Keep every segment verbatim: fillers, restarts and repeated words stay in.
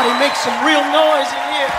Somebody make some real noise in here.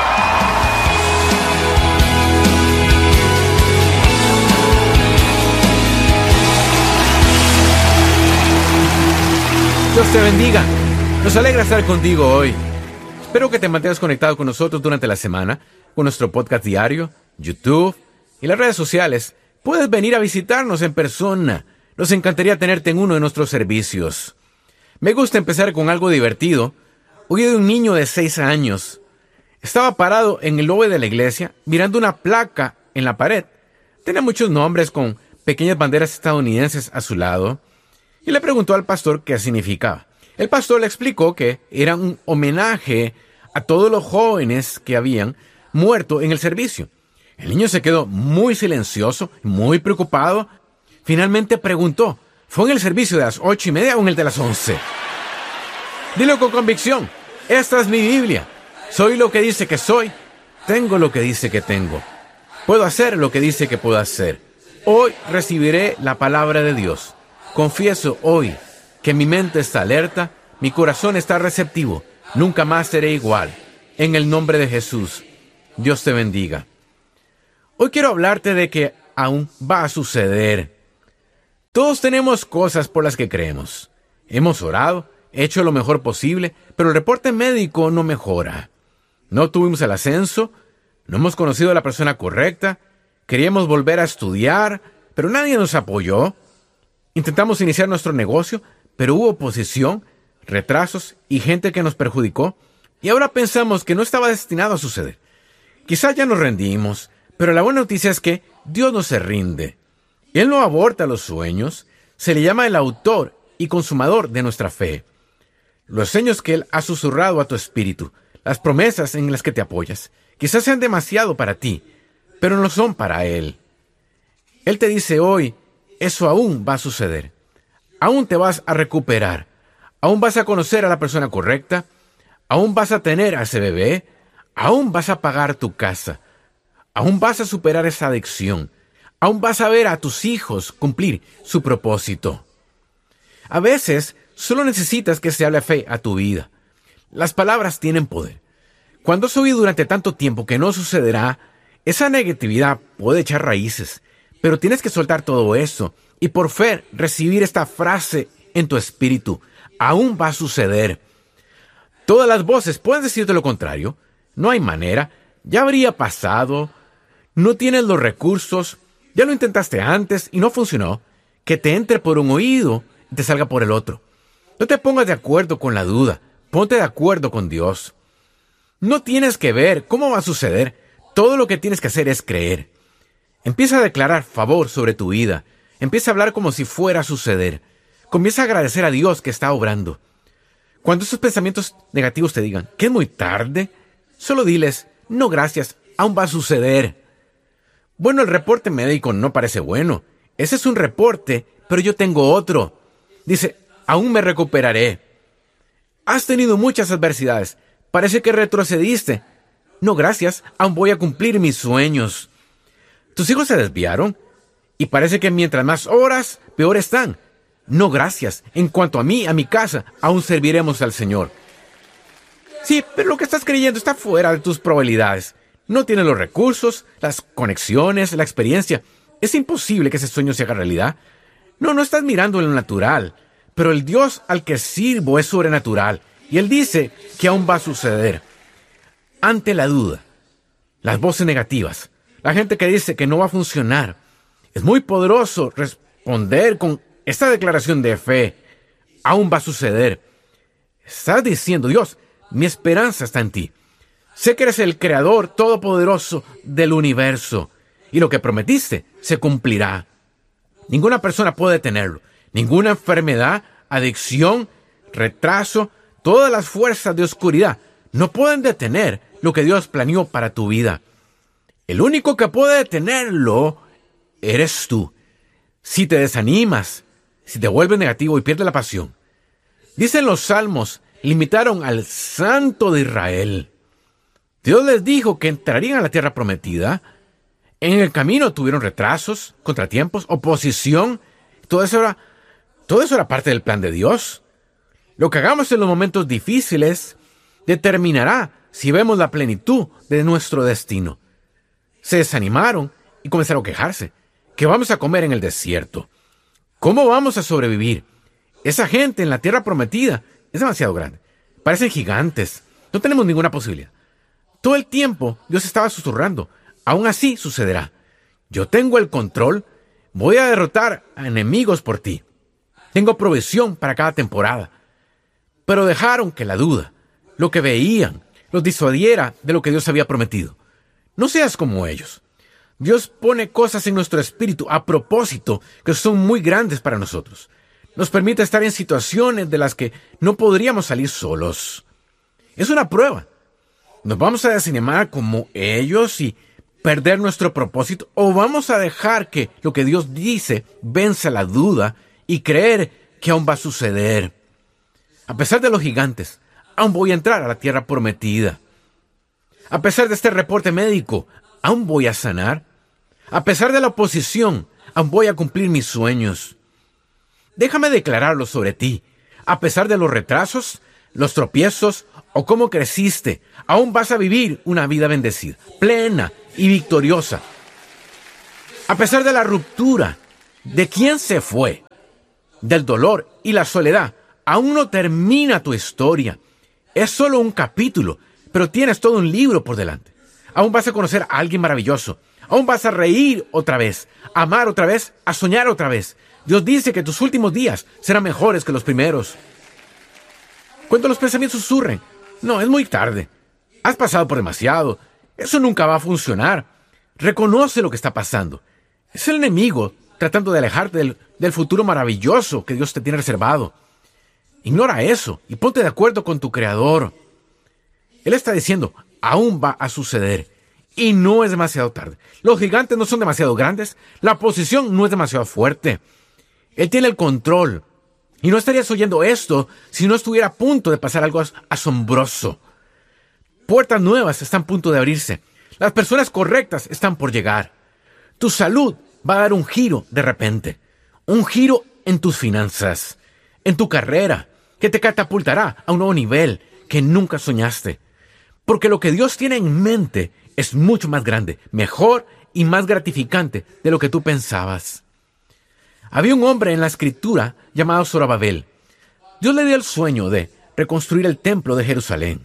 Dios te bendiga. Nos alegra estar contigo hoy. Espero que te mantengas conectado con nosotros durante la semana, con nuestro podcast diario, YouTube y las redes sociales. Puedes venir a visitarnos en persona. Nos encantaría tenerte en uno de nuestros servicios. Me gusta empezar con algo divertido. Oí de un niño de seis años. Estaba parado en el lobby de la iglesia, mirando una placa en la pared. Tenía muchos nombres con pequeñas banderas estadounidenses a su lado. Y le preguntó al pastor qué significaba. El pastor le explicó que era un homenaje a todos los jóvenes que habían muerto en el servicio. El niño se quedó muy silencioso, muy preocupado. Finalmente preguntó, ¿fue en el servicio de las ocho y media o en el de las once? Dilo con convicción, esta es mi Biblia. Soy lo que dice que soy, tengo lo que dice que tengo. Puedo hacer lo que dice que puedo hacer. Hoy recibiré la palabra de Dios. Confieso hoy que mi mente está alerta, mi corazón está receptivo. Nunca más seré igual. En el nombre de Jesús, Dios te bendiga. Hoy quiero hablarte de que aún va a suceder. Todos tenemos cosas por las que creemos. Hemos orado, hecho lo mejor posible, pero el reporte médico no mejora. No tuvimos el ascenso, no hemos conocido a la persona correcta, queríamos volver a estudiar, pero nadie nos apoyó. Intentamos iniciar nuestro negocio, pero hubo oposición, retrasos y gente que nos perjudicó. Y ahora pensamos que no estaba destinado a suceder. Quizás ya nos rendimos, pero la buena noticia es que Dios no se rinde. Él no aborta los sueños, se le llama el autor y consumador de nuestra fe. Los sueños que Él ha susurrado a tu espíritu, las promesas en las que te apoyas, quizás sean demasiado para ti, pero no son para Él. Él te dice hoy, eso aún va a suceder. Aún te vas a recuperar. Aún vas a conocer a la persona correcta. Aún vas a tener a ese bebé. Aún vas a pagar tu casa. Aún vas a superar esa adicción. Aún vas a ver a tus hijos cumplir su propósito. A veces, solo necesitas que se hable fe a tu vida. Las palabras tienen poder. Cuando has oído durante tanto tiempo que no sucederá, esa negatividad puede echar raíces. Pero tienes que soltar todo eso y por fe recibir esta frase en tu espíritu. Aún va a suceder. Todas las voces pueden decirte lo contrario. No hay manera. Ya habría pasado. No tienes los recursos. Ya lo intentaste antes y no funcionó. Que te entre por un oído y te salga por el otro. No te pongas de acuerdo con la duda. Ponte de acuerdo con Dios. No tienes que ver cómo va a suceder. Todo lo que tienes que hacer es creer. Empieza a declarar favor sobre tu vida. Empieza a hablar como si fuera a suceder. Comienza a agradecer a Dios que está obrando. Cuando esos pensamientos negativos te digan que es muy tarde, solo diles, no gracias, aún va a suceder. Bueno, el reporte médico no parece bueno. Ese es un reporte, pero yo tengo otro. Dice, aún me recuperaré. Has tenido muchas adversidades. Parece que retrocediste. No gracias, aún voy a cumplir mis sueños. Tus hijos se desviaron y parece que mientras más horas, peor están. No, gracias. En cuanto a mí, a mi casa, aún serviremos al Señor. Sí, pero lo que estás creyendo está fuera de tus probabilidades. No tienes los recursos, las conexiones, la experiencia. Es imposible que ese sueño se haga realidad. No, no estás mirando en lo natural. Pero el Dios al que sirvo es sobrenatural. Y Él dice que aún va a suceder. Ante la duda, las voces negativas, la gente que dice que no va a funcionar, es muy poderoso responder con esta declaración de fe. Aún va a suceder. Estás diciendo, Dios, mi esperanza está en ti. Sé que eres el creador todopoderoso del universo. Y lo que prometiste se cumplirá. Ninguna persona puede detenerlo. Ninguna enfermedad, adicción, retraso, todas las fuerzas de oscuridad no pueden detener lo que Dios planeó para tu vida. El único que puede detenerlo eres tú. Si te desanimas, si te vuelves negativo y pierdes la pasión. Dicen los salmos, limitaron al Santo de Israel. Dios les dijo que entrarían a la tierra prometida. En el camino tuvieron retrasos, contratiempos, oposición. Todo eso era, todo eso era parte del plan de Dios. Lo que hagamos en los momentos difíciles determinará si vemos la plenitud de nuestro destino. Se desanimaron y comenzaron a quejarse. ¿Qué vamos a comer en el desierto? ¿Cómo vamos a sobrevivir? Esa gente en la tierra prometida es demasiado grande. Parecen gigantes. No tenemos ninguna posibilidad. Todo el tiempo Dios estaba susurrando. Aún así sucederá. Yo tengo el control. Voy a derrotar a enemigos por ti. Tengo provisión para cada temporada. Pero dejaron que la duda, lo que veían, los disuadiera de lo que Dios había prometido. No seas como ellos. Dios pone cosas en nuestro espíritu a propósito que son muy grandes para nosotros. Nos permite estar en situaciones de las que no podríamos salir solos. Es una prueba. ¿Nos vamos a desanimar como ellos y perder nuestro propósito? ¿O vamos a dejar que lo que Dios dice venza la duda y creer que aún va a suceder? A pesar de los gigantes, aún voy a entrar a la tierra prometida. A pesar de este reporte médico, aún voy a sanar. A pesar de la oposición, aún voy a cumplir mis sueños. Déjame declararlo sobre ti. A pesar de los retrasos, los tropiezos o cómo creciste, aún vas a vivir una vida bendecida, plena y victoriosa. A pesar de la ruptura, de quién se fue, del dolor y la soledad, aún no termina tu historia. Es solo un capítulo, pero tienes todo un libro por delante. Aún vas a conocer a alguien maravilloso. Aún vas a reír otra vez, a amar otra vez, a soñar otra vez. Dios dice que tus últimos días serán mejores que los primeros. Cuando los pensamientos susurren, no, es muy tarde. Has pasado por demasiado. Eso nunca va a funcionar. Reconoce lo que está pasando. Es el enemigo tratando de alejarte del, del futuro maravilloso que Dios te tiene reservado. Ignora eso y ponte de acuerdo con tu Creador. Él está diciendo, aún va a suceder. Y no es demasiado tarde. Los gigantes no son demasiado grandes. La posición no es demasiado fuerte. Él tiene el control. Y no estarías oyendo esto si no estuviera a punto de pasar algo asombroso. Puertas nuevas están a punto de abrirse. Las personas correctas están por llegar. Tu salud va a dar un giro de repente. Un giro en tus finanzas, en tu carrera, que te catapultará a un nuevo nivel que nunca soñaste. Porque lo que Dios tiene en mente es mucho más grande, mejor y más gratificante de lo que tú pensabas. Había un hombre en la escritura llamado Zorobabel. Dios le dio el sueño de reconstruir el templo de Jerusalén.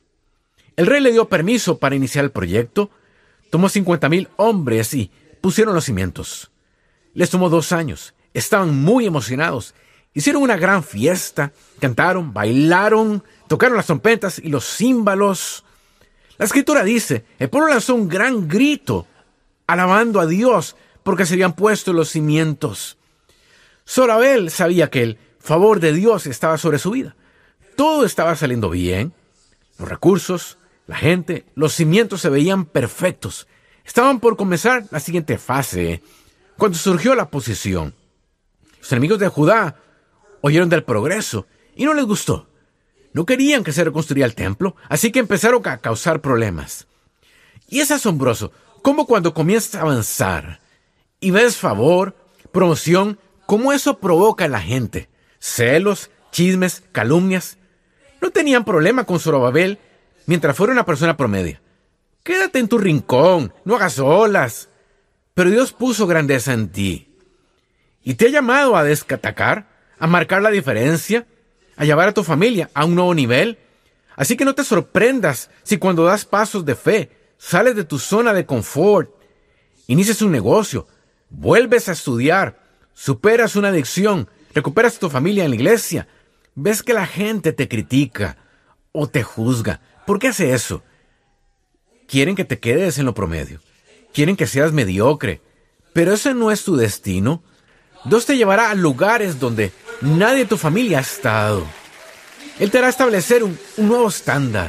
El rey le dio permiso para iniciar el proyecto, tomó cincuenta mil hombres y pusieron los cimientos. Les tomó dos años, estaban muy emocionados, hicieron una gran fiesta, cantaron, bailaron, tocaron las trompetas y los címbalos. La escritura dice, el pueblo lanzó un gran grito, alabando a Dios porque se habían puesto los cimientos. Zorobabel sabía que el favor de Dios estaba sobre su vida. Todo estaba saliendo bien. Los recursos, la gente, los cimientos se veían perfectos. Estaban por comenzar la siguiente fase, cuando surgió la oposición. Los enemigos de Judá oyeron del progreso y no les gustó. No querían que se reconstruyera el templo, así que empezaron a causar problemas. Y es asombroso cómo cuando comienzas a avanzar y ves favor, promoción, cómo eso provoca a la gente. Celos, chismes, calumnias. No tenían problema con Zorobabel mientras fuera una persona promedia. Quédate en tu rincón, no hagas olas. Pero Dios puso grandeza en ti. Y te ha llamado a desatacar, a marcar la diferencia, a llevar a tu familia a un nuevo nivel. Así que no te sorprendas si cuando das pasos de fe, sales de tu zona de confort, inicias un negocio, vuelves a estudiar, superas una adicción, recuperas a tu familia en la iglesia, ves que la gente te critica o te juzga. ¿Por qué hace eso? Quieren que te quedes en lo promedio. Quieren que seas mediocre. Pero ese no es tu destino. Dios te llevará a lugares donde nadie de tu familia ha estado. Él te hará establecer un, un nuevo estándar.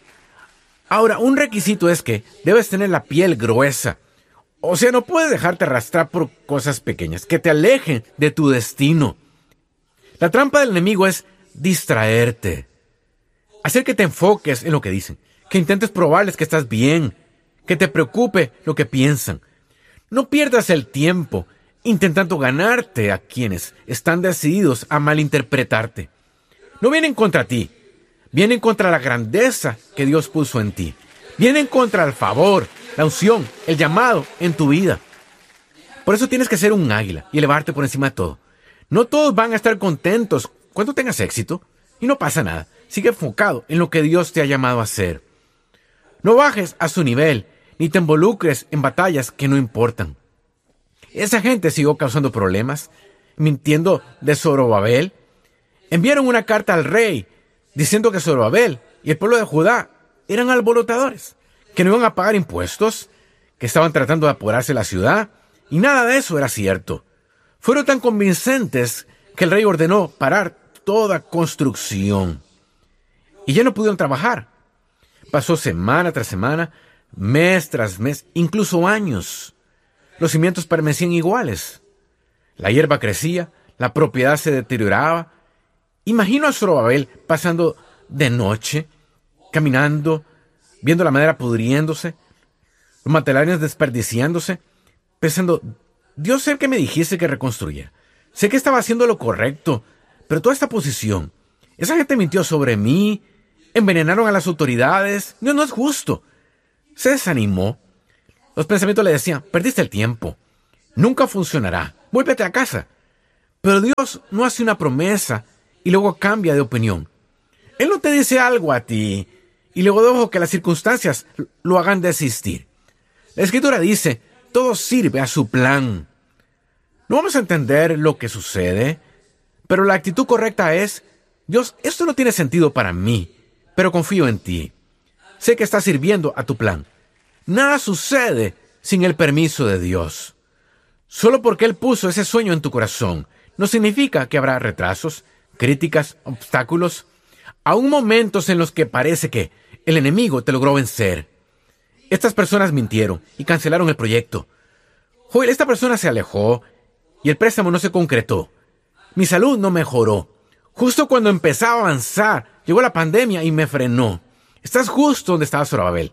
Ahora, un requisito es que debes tener la piel gruesa. O sea, no puedes dejarte arrastrar por cosas pequeñas que te alejen de tu destino. La trampa del enemigo es distraerte. Hacer que te enfoques en lo que dicen. Que intentes probarles que estás bien. Que te preocupe lo que piensan. No pierdas el tiempo intentando ganarte a quienes están decididos a malinterpretarte. No vienen contra ti. Vienen contra la grandeza que Dios puso en ti. Vienen contra el favor, la unción, el llamado en tu vida. Por eso tienes que ser un águila y elevarte por encima de todo. No todos van a estar contentos cuando tengas éxito. Y no pasa nada. Sigue enfocado en lo que Dios te ha llamado a hacer. No bajes a su nivel, ni te involucres en batallas que no importan. Esa gente siguió causando problemas, mintiendo de Zorobabel. Enviaron una carta al rey diciendo que Zorobabel y el pueblo de Judá eran alborotadores, que no iban a pagar impuestos, que estaban tratando de apoderarse de la ciudad, y nada de eso era cierto. Fueron tan convincentes que el rey ordenó parar toda construcción. Y ya no pudieron trabajar. Pasó semana tras semana, mes tras mes, incluso años. Los cimientos permanecían iguales. La hierba crecía, la propiedad se deterioraba. Imagino a Zorobabel pasando de noche, caminando, viendo la madera pudriéndose, los materiales desperdiciándose, pensando, Dios, sé que me dijiste que reconstruyera. Sé que estaba haciendo lo correcto, pero toda esta posición, esa gente mintió sobre mí, envenenaron a las autoridades, no, no es justo. Se desanimó. Los pensamientos le decían, perdiste el tiempo, nunca funcionará, vuélvete a casa. Pero Dios no hace una promesa y luego cambia de opinión. Él no te dice algo a ti y luego deja que las circunstancias lo hagan desistir. La Escritura dice, todo sirve a su plan. No vamos a entender lo que sucede, pero la actitud correcta es, Dios, esto no tiene sentido para mí, pero confío en ti. Sé que estás sirviendo a tu plan. Nada sucede sin el permiso de Dios. Solo porque Él puso ese sueño en tu corazón, no significa que habrá retrasos, críticas, obstáculos, aún momentos en los que parece que el enemigo te logró vencer. Estas personas mintieron y cancelaron el proyecto. Joel, esta persona se alejó y el préstamo no se concretó. Mi salud no mejoró. Justo cuando empezaba a avanzar, llegó la pandemia y me frenó. Estás justo donde estaba Zorobabel.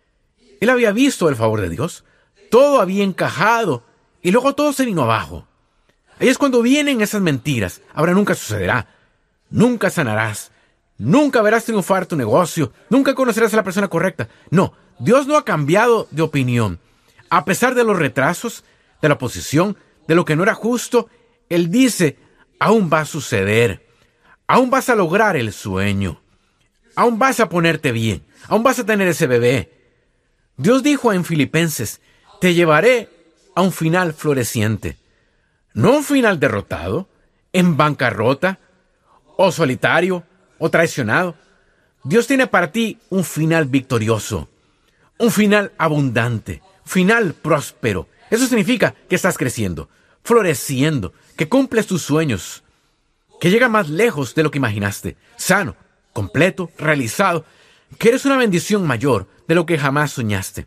Él había visto el favor de Dios. Todo había encajado y luego todo se vino abajo. Ahí es cuando vienen esas mentiras. Ahora nunca sucederá. Nunca sanarás. Nunca verás triunfar tu negocio. Nunca conocerás a la persona correcta. No, Dios no ha cambiado de opinión. A pesar de los retrasos, de la oposición, de lo que no era justo, Él dice, aún va a suceder. Aún vas a lograr el sueño. Aún vas a ponerte bien. Aún vas a tener ese bebé. Dios dijo en Filipenses, te llevaré a un final floreciente. No un final derrotado, en bancarrota, o solitario, o traicionado. Dios tiene para ti un final victorioso, un final abundante, un final próspero. Eso significa que estás creciendo, floreciendo, que cumples tus sueños, que llegas más lejos de lo que imaginaste, sano, completo, realizado, que eres una bendición mayor de lo que jamás soñaste.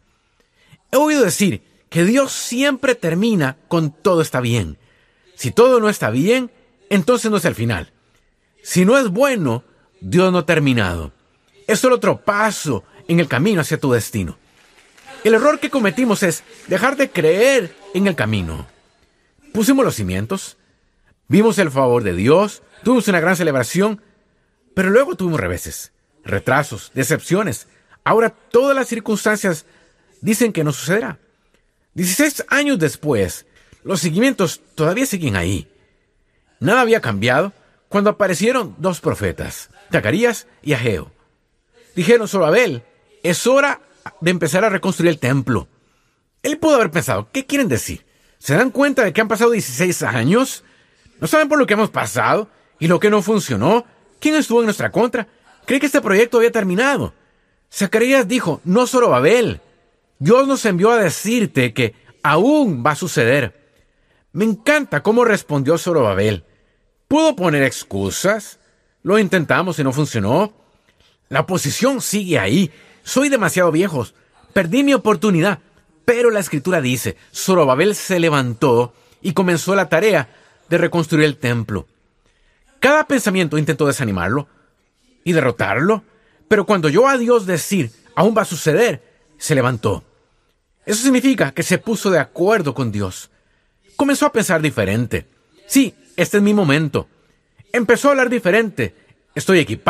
He oído decir que Dios siempre termina con todo está bien. Si todo no está bien, entonces no es el final. Si no es bueno, Dios no ha terminado. Es solo otro paso en el camino hacia tu destino. El error que cometimos es dejar de creer en el camino. Pusimos los cimientos, vimos el favor de Dios, tuvimos una gran celebración, pero luego tuvimos reveses, retrasos, decepciones. Ahora todas las circunstancias dicen que no sucederá. dieciséis años después, los seguimientos todavía siguen ahí. Nada había cambiado cuando aparecieron dos profetas, Zacarías y Ageo. Dijeron, Zorobabel, es hora de empezar a reconstruir el templo. Él pudo haber pensado, ¿qué quieren decir? ¿Se dan cuenta de que han pasado dieciséis años? ¿No saben por lo que hemos pasado? ¿Y lo que no funcionó? ¿Quién estuvo en nuestra contra? ¿Cree que este proyecto había terminado? Zacarías dijo, no, Zorobabel. Dios nos envió a decirte que aún va a suceder. Me encanta cómo respondió Zorobabel. ¿Pudo poner excusas? Lo intentamos y no funcionó. La oposición sigue ahí. Soy demasiado viejo. Perdí mi oportunidad. Pero la Escritura dice, Zorobabel se levantó y comenzó la tarea de reconstruir el templo. Cada pensamiento intentó desanimarlo y derrotarlo, pero cuando oyó a Dios decir, aún va a suceder, se levantó. Eso significa que se puso de acuerdo con Dios. Comenzó a pensar diferente. Sí, este es mi momento. Empezó a hablar diferente. Estoy equipado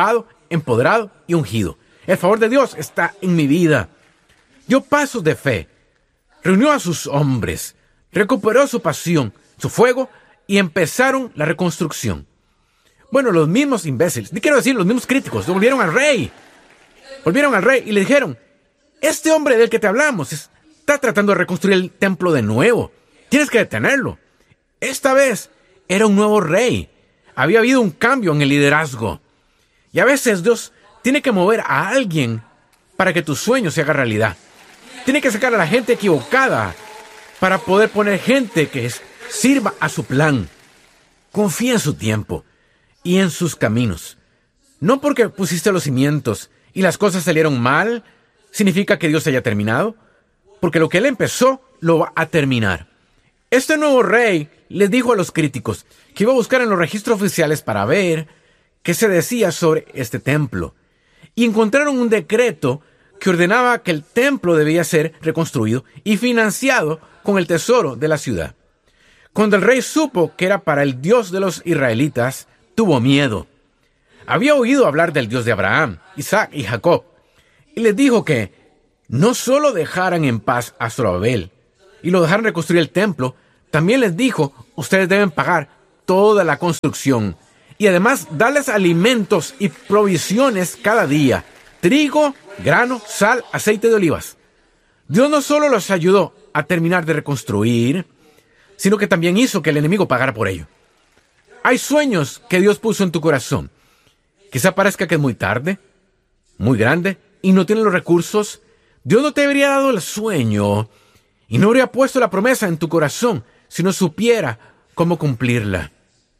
empoderado y ungido. El favor de Dios está en mi vida. Dio pasos de fe. Reunió a sus hombres. Recuperó su pasión, su fuego, y empezaron la reconstrucción. Bueno, los mismos imbéciles, ni quiero decir los mismos críticos, volvieron al rey. Volvieron al rey y le dijeron: este hombre del que te hablamos está tratando de reconstruir el templo de nuevo. Tienes que detenerlo. Esta vez era un nuevo rey. Había habido un cambio en el liderazgo. Y a veces Dios tiene que mover a alguien para que tu sueño se haga realidad. Tiene que sacar a la gente equivocada para poder poner gente que es, sirva a su plan. Confía en su tiempo y en sus caminos. No porque pusiste los cimientos y las cosas salieron mal, significa que Dios haya terminado. Porque lo que Él empezó, lo va a terminar. Este nuevo rey les dijo a los críticos que iba a buscar en los registros oficiales para ver qué se decía sobre este templo. Y encontraron un decreto que ordenaba que el templo debía ser reconstruido y financiado con el tesoro de la ciudad. Cuando el rey supo que era para el Dios de los israelitas, tuvo miedo. Había oído hablar del Dios de Abraham, Isaac y Jacob, y les dijo que no solo dejaran en paz a Zorobabel y lo dejaran reconstruir el templo, también les dijo: ustedes deben pagar toda la construcción y además darles alimentos y provisiones cada día: trigo, grano, sal, aceite de olivas. Dios no solo los ayudó a terminar de reconstruir, sino que también hizo que el enemigo pagara por ello. Hay sueños que Dios puso en tu corazón. Quizá parezca que es muy tarde, muy grande, y no tienes los recursos. Dios no te habría dado el sueño y no habría puesto la promesa en tu corazón si no supiera cómo cumplirla.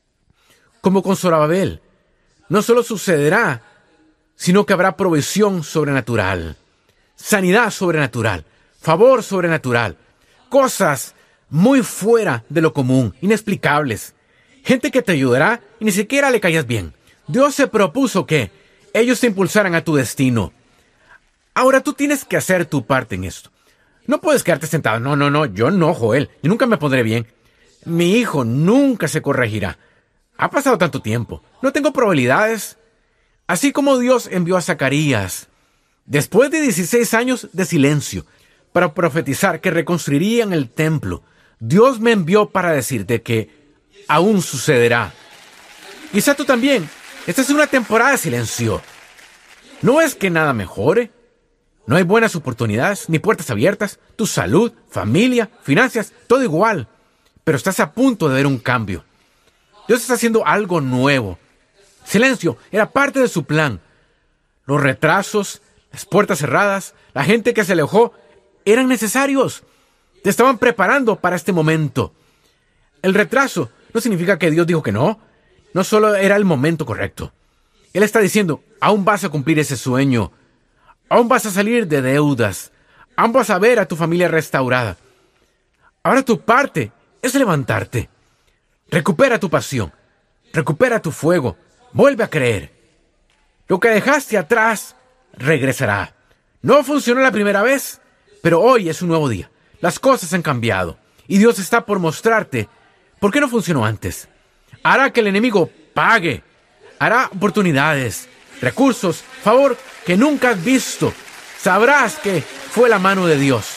Como con Zorobabel, no solo sucederá, sino que habrá provisión sobrenatural, sanidad sobrenatural, favor sobrenatural, cosas muy fuera de lo común, inexplicables, gente que te ayudará y ni siquiera le caías bien. Dios se propuso que ellos te impulsaran a tu destino. Ahora tú tienes que hacer tu parte en esto. No puedes quedarte sentado. No, no, no, yo no, Joel. Yo nunca me pondré bien. Mi hijo nunca se corregirá. Ha pasado tanto tiempo. No tengo probabilidades. Así como Dios envió a Zacarías, después de dieciséis años de silencio, para profetizar que reconstruirían el templo, Dios me envió para decirte que aún sucederá. Quizá tú también. Esta es una temporada de silencio. ¿No es que nada mejore? No hay buenas oportunidades, ni puertas abiertas. Tu salud, familia, finanzas, todo igual. Pero estás a punto de ver un cambio. Dios está haciendo algo nuevo. Silencio era parte de su plan. Los retrasos, las puertas cerradas, la gente que se alejó, eran necesarios. Te estaban preparando para este momento. El retraso no significa que Dios dijo que no. No solo era el momento correcto. Él está diciendo: aún vas a cumplir ese sueño. Aún vas a salir de deudas. Aún vas a ver a tu familia restaurada. Ahora tu parte es levantarte. Recupera tu pasión. Recupera tu fuego. Vuelve a creer. Lo que dejaste atrás regresará. No funcionó la primera vez, pero hoy es un nuevo día. Las cosas han cambiado y Dios está por mostrarte por qué no funcionó antes. Hará que el enemigo pague. Hará oportunidades, recursos, favor que nunca has visto. Sabrás que fue la mano de Dios.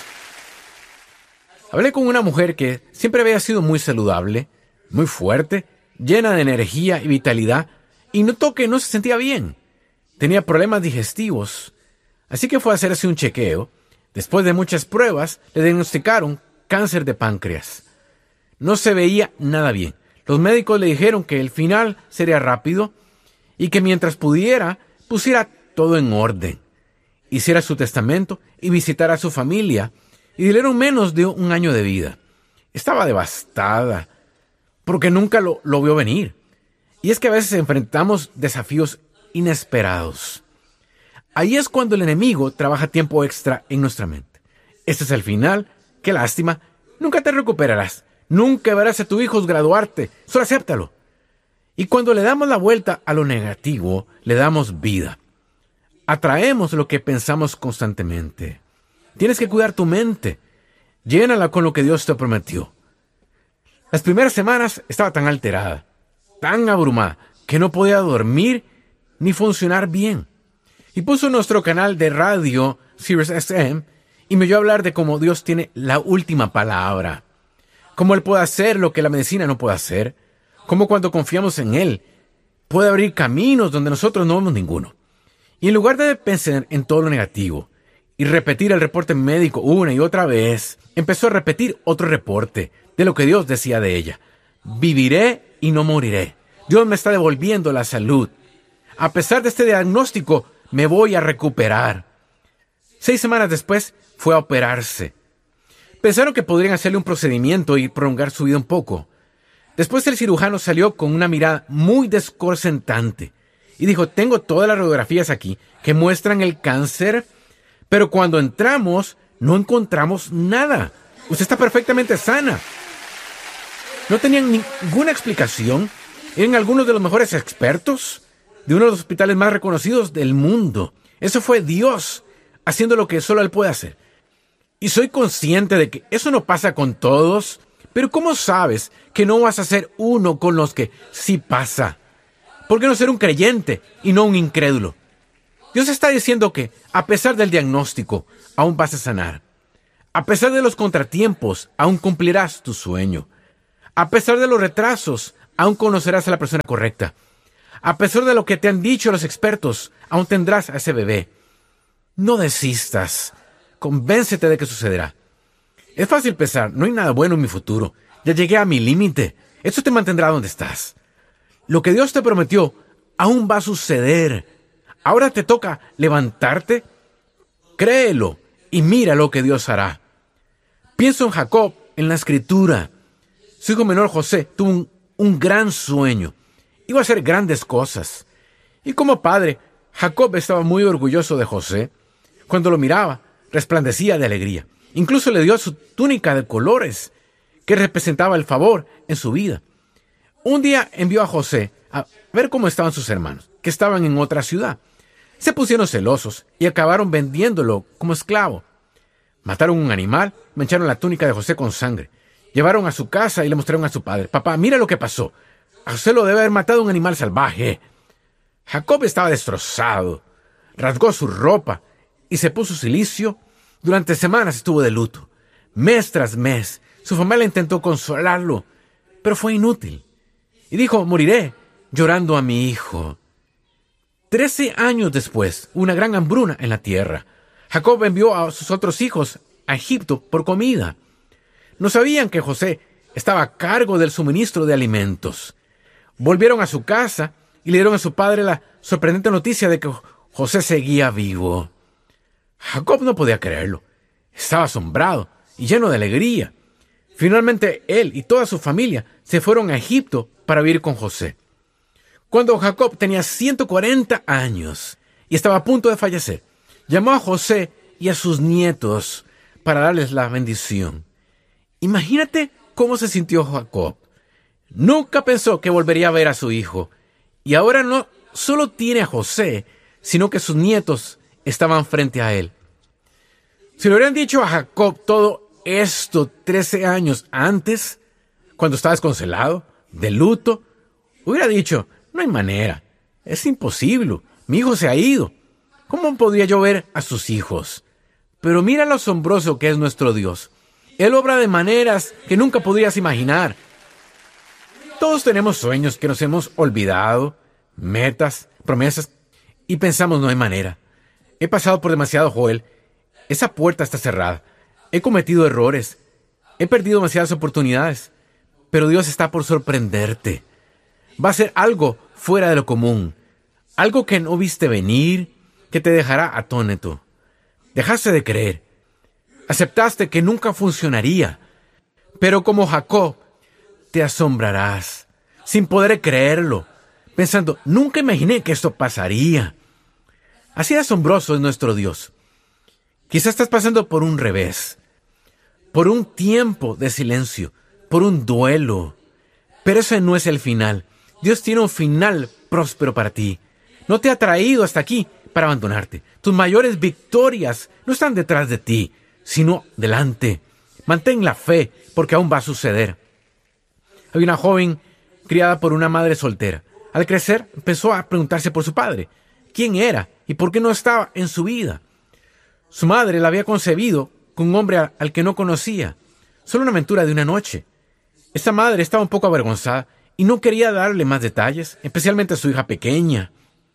Hablé con una mujer que siempre había sido muy saludable, muy fuerte, llena de energía y vitalidad, y notó que no se sentía bien. Tenía problemas digestivos, así que fue a hacerse un chequeo. Después de muchas pruebas, le diagnosticaron cáncer de páncreas. No se veía nada bien. Los médicos le dijeron que el final sería rápido y que mientras pudiera, pusiera todo en orden, hiciera su testamento y visitara a su familia, y le dieron menos de un año de vida. Estaba devastada, porque nunca lo, lo vio venir. Y es que a veces enfrentamos desafíos inesperados. Ahí es cuando el enemigo trabaja tiempo extra en nuestra mente. Este es el final. Qué lástima. Nunca te recuperarás. Nunca verás a tu hijo graduarte. Solo acéptalo. Y cuando le damos la vuelta a lo negativo, le damos vida. Atraemos lo que pensamos constantemente. Tienes que cuidar tu mente. Llénala con lo que Dios te prometió. Las primeras semanas estaba tan alterada, tan abrumada, que no podía dormir ni funcionar bien. Y puso nuestro canal de radio, Sirius S M, y me oyó hablar de cómo Dios tiene la última palabra. Cómo Él puede hacer lo que la medicina no puede hacer. Cómo cuando confiamos en Él, puede abrir caminos donde nosotros no vemos ninguno. Y en lugar de pensar en todo lo negativo y repetir el reporte médico una y otra vez, empezó a repetir otro reporte de lo que Dios decía de ella. Viviré y no moriré. Dios me está devolviendo la salud. A pesar de este diagnóstico, me voy a recuperar. Seis semanas después, fue a operarse. Pensaron que podrían hacerle un procedimiento y prolongar su vida un poco. Después el cirujano salió con una mirada muy desconcertante y dijo, tengo todas las radiografías aquí que muestran el cáncer, pero cuando entramos no encontramos nada. Usted está perfectamente sana. No tenían ninguna explicación. Eran algunos de los mejores expertos de uno de los hospitales más reconocidos del mundo. Eso fue Dios haciendo lo que solo Él puede hacer. Y soy consciente de que eso no pasa con todos, pero ¿cómo sabes que no vas a ser uno con los que sí pasa? ¿Por qué no ser un creyente y no un incrédulo? Dios está diciendo que, a pesar del diagnóstico, aún vas a sanar. A pesar de los contratiempos, aún cumplirás tu sueño. A pesar de los retrasos, aún conocerás a la persona correcta. A pesar de lo que te han dicho los expertos, aún tendrás a ese bebé. No desistas. Convéncete de que sucederá. Es fácil pensar, no hay nada bueno en mi futuro. Ya llegué a mi límite. Esto te mantendrá donde estás. Lo que Dios te prometió aún va a suceder. Ahora te toca levantarte. Créelo y mira lo que Dios hará. Pienso en Jacob, en la Escritura. Su hijo menor José tuvo un, un gran sueño. Iba a hacer grandes cosas. Y como padre, Jacob estaba muy orgulloso de José. Cuando lo miraba, resplandecía de alegría. Incluso le dio su túnica de colores, que representaba el favor en su vida. Un día envió a José a ver cómo estaban sus hermanos, que estaban en otra ciudad. Se pusieron celosos y acabaron vendiéndolo como esclavo. Mataron un animal, mancharon la túnica de José con sangre. Llevaron a su casa y le mostraron a su padre. Papá, mira lo que pasó. A José lo debe haber matado un animal salvaje. Jacob estaba destrozado. Rasgó su ropa y se puso cilicio. Durante semanas estuvo de luto. Mes tras mes, su familia intentó consolarlo, pero fue inútil. Y dijo, moriré llorando a mi hijo. Trece años después, una gran hambruna en la tierra. Jacob envió a sus otros hijos a Egipto por comida. No sabían que José estaba a cargo del suministro de alimentos. Volvieron a su casa y le dieron a su padre la sorprendente noticia de que José seguía vivo. Jacob no podía creerlo. Estaba asombrado y lleno de alegría. Finalmente, él y toda su familia se fueron a Egipto para vivir con José. Cuando Jacob tenía ciento cuarenta años y estaba a punto de fallecer, llamó a José y a sus nietos para darles la bendición. Imagínate cómo se sintió Jacob. Nunca pensó que volvería a ver a su hijo. Y ahora no solo tiene a José, sino que sus nietos estaban frente a él. Si le hubieran dicho a Jacob todo esto trece años antes, cuando estaba desconsolado, de luto, hubiera dicho, no hay manera, es imposible, mi hijo se ha ido. ¿Cómo podría yo ver a sus hijos? Pero mira lo asombroso que es nuestro Dios. Él obra de maneras que nunca podrías imaginar. Todos tenemos sueños que nos hemos olvidado, metas, promesas, y pensamos no hay manera. He pasado por demasiado, Joel. Esa puerta está cerrada. He cometido errores. He perdido demasiadas oportunidades. Pero Dios está por sorprenderte. Va a ser algo fuera de lo común. Algo que no viste venir, que te dejará atónito. Dejaste de creer. Aceptaste que nunca funcionaría. Pero como Jacob, te asombrarás, sin poder creerlo, pensando, nunca imaginé que esto pasaría. Así de asombroso es nuestro Dios. Quizás estás pasando por un revés, por un tiempo de silencio, por un duelo. Pero ese no es el final. Dios tiene un final próspero para ti. No te ha traído hasta aquí para abandonarte. Tus mayores victorias no están detrás de ti, sino delante. Mantén la fe, porque aún va a suceder. Había una joven criada por una madre soltera. Al crecer, empezó a preguntarse por su padre. ¿Quién era y por qué no estaba en su vida? Su madre la había concebido con un hombre al que no conocía. Solo una aventura de una noche. Esta madre estaba un poco avergonzada y no quería darle más detalles, especialmente a su hija pequeña.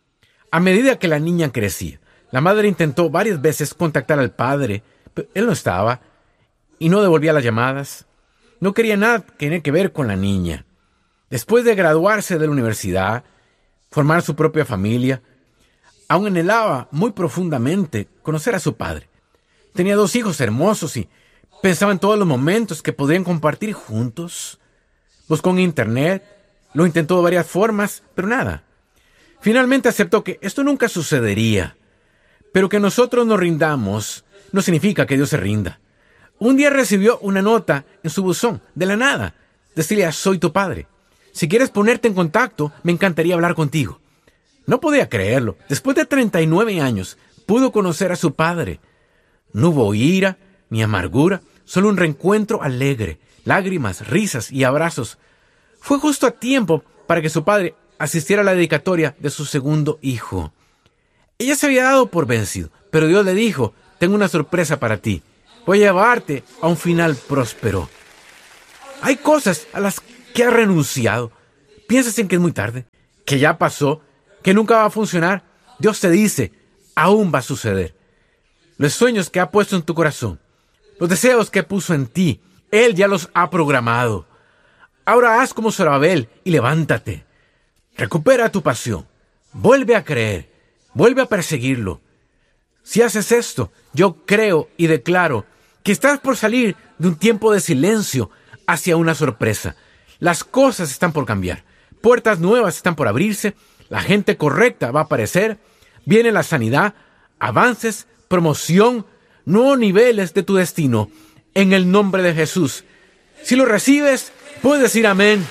A medida que la niña crecía, la madre intentó varias veces contactar al padre, pero él no estaba y no devolvía las llamadas. No quería nada que tener que ver con la niña. Después de graduarse de la universidad, formar su propia familia, aún anhelaba muy profundamente conocer a su padre. Tenía dos hijos hermosos y pensaba en todos los momentos que podrían compartir juntos. Buscó en internet, lo intentó de varias formas, pero nada. Finalmente aceptó que esto nunca sucedería. Pero que nosotros nos rindamos no significa que Dios se rinda. Un día recibió una nota en su buzón, de la nada. Decía: soy tu padre. Si quieres ponerte en contacto, me encantaría hablar contigo. No podía creerlo. Después de treinta y nueve años, pudo conocer a su padre. No hubo ira ni amargura, solo un reencuentro alegre, lágrimas, risas y abrazos. Fue justo a tiempo para que su padre asistiera a la dedicatoria de su segundo hijo. Ella se había dado por vencido, pero Dios le dijo: tengo una sorpresa para ti. Voy a llevarte a un final próspero. Hay cosas a las que has renunciado. Piensas en que es muy tarde, que ya pasó, que nunca va a funcionar. Dios te dice: aún va a suceder. Los sueños que ha puesto en tu corazón, los deseos que puso en ti, Él ya los ha programado. Ahora haz como Zorobabel y levántate. Recupera tu pasión. Vuelve a creer. Vuelve a perseguirlo. Si haces esto, yo creo y declaro que estás por salir de un tiempo de silencio hacia una sorpresa. Las cosas están por cambiar. Puertas nuevas están por abrirse. La gente correcta va a aparecer. Viene la sanidad, avances, promoción, nuevos niveles de tu destino. En el nombre de Jesús. Si lo recibes, puedes decir amén.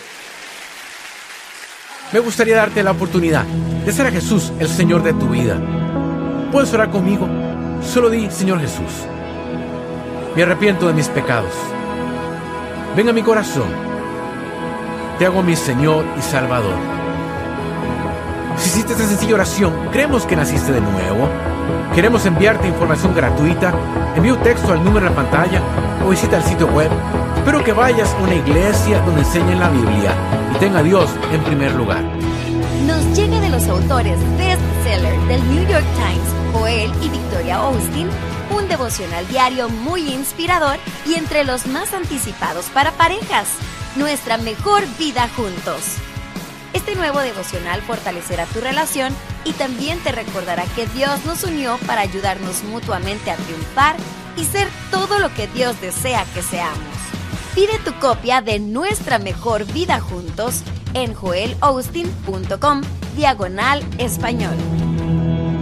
Me gustaría darte la oportunidad de ser a Jesús el Señor de tu vida. ¿Puedes orar conmigo? Solo di: Señor Jesús, me arrepiento de mis pecados. Ven a mi corazón. Te hago mi Señor y Salvador. Si hiciste esta sencilla oración, creemos que naciste de nuevo. Queremos enviarte información gratuita. Envía un texto al número en la pantalla o visita el sitio web. Espero que vayas a una iglesia donde enseñen la Biblia y tenga a Dios en primer lugar. Nos llega de los autores bestseller del New York Times, Joel y Victoria Austin, un devocional diario muy inspirador y entre los más anticipados para parejas. Nuestra mejor vida juntos. Este nuevo devocional fortalecerá tu relación y también te recordará que Dios nos unió para ayudarnos mutuamente a triunfar y ser todo lo que Dios desea que seamos. Pide tu copia de Nuestra Mejor Vida Juntos en joel austin punto com diagonal español.